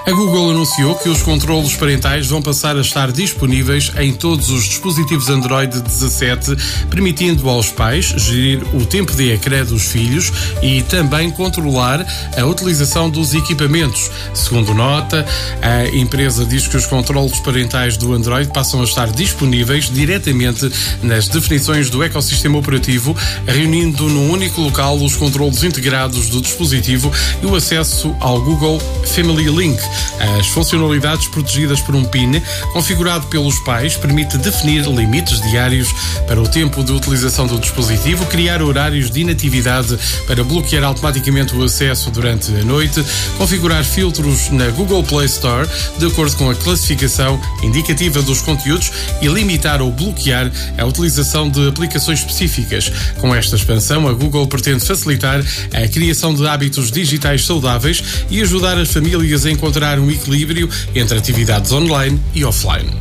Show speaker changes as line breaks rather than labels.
A Google anunciou que os controlos parentais vão passar a estar disponíveis em todos os dispositivos Android 17, permitindo aos pais gerir o tempo de ecrã dos filhos e também controlar a utilização dos equipamentos. Segundo nota, a empresa diz que os controlos parentais do Android passam a estar disponíveis diretamente nas definições do ecossistema operativo, reunindo num único local os controlos integrados do dispositivo e o acesso ao Google Family Link. As funcionalidades protegidas por um PIN configurado pelos pais permite definir limites diários para o tempo de utilização do dispositivo, criar horários de inatividade para bloquear automaticamente o acesso durante a noite, configurar filtros na Google Play Store de acordo com a classificação indicativa dos conteúdos e limitar ou bloquear a utilização de aplicações específicas. Com esta expansão, a Google pretende facilitar a criação de hábitos digitais saudáveis e ajudar as famílias a encontrar um equilíbrio entre atividades online e offline.